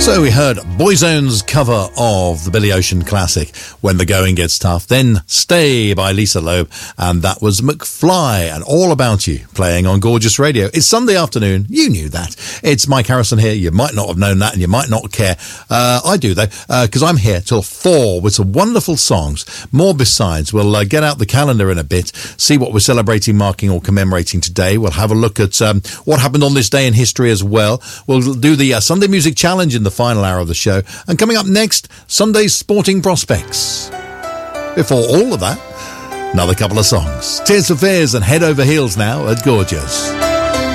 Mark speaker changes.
Speaker 1: So we heard Boyzone's cover of the Billy Ocean classic, When the Going Gets Tough, then Stay by Lisa Loeb, and that was McFly and All About You playing on Gorgeous Radio. It's Sunday afternoon, you knew that. It's Mike Harrison here, you might not have known that and you might not care. I do though, because I'm here till 4 with some wonderful songs. More besides, we'll get out the calendar in a bit, see what we're celebrating, marking or commemorating today. We'll have a look at what happened on this day in history as well. We'll do the Sunday Music Challenge in the final hour of the show, and coming up next, Sunday's sporting prospects. Before all of that, another couple of songs. Tears for Fears and Head Over Heels now at Gorgeous.